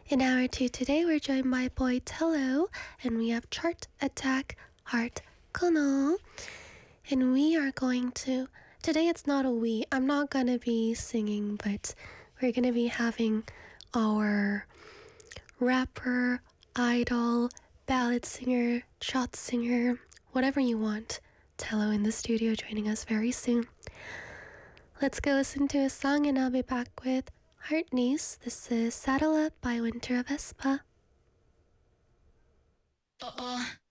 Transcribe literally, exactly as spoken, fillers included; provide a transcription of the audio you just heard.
In hour two today, we're joined by Boy Tello, and we have Chart Attack Heart Kono. And we are going to, today it's not a we, I'm not gonna be singing, but we're gonna be having our rapper, idol, ballad singer, shot singer, whatever you want, Tello in the studio joining us very soon. Let's go listen to a song and I'll be back with Heart Niece. This is Saddle Up by Winter of Espa. Uh-uh.